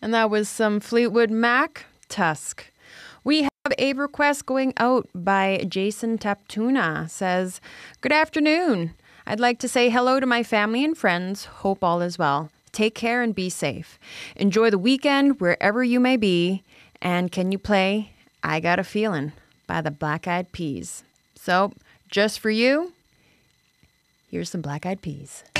And that was some Fleetwood Mac, Tusk. We have a request going out by Jason Taptuna. Says, good afternoon. I'd like to say hello to my family and friends. Hope all is well. Take care and be safe. Enjoy the weekend wherever you may be. And can you play I Got a Feeling by the Black Eyed Peas? So, just for you, here's some Black Eyed Peas.